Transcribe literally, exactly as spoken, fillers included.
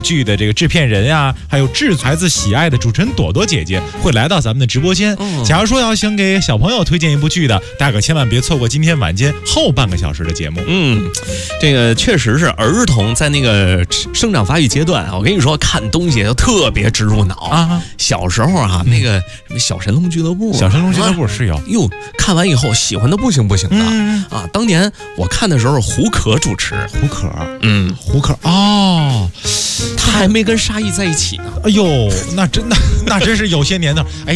剧的这个制片人呀、啊，还有制孩子喜爱的主持人朵朵姐姐会来到咱们的直播间。嗯、假如说要想给小朋友推荐一部剧的，大家可千万别错过今天晚间后半个小时的节目。 嗯，这个确实是儿童在那个生长发育阶段，我跟你说，看东西都特别植入脑啊。小时候啊，嗯、那个什么小神龙俱乐部， 小神龙俱乐部是有哟、啊，看完以后喜欢的不行不行的、嗯、啊。当年我看的时候，胡可主持， 胡可， 嗯， 胡可哦。 他还没跟沙溢在一起呢。 哎呦，那真的那真是有些年头。哎。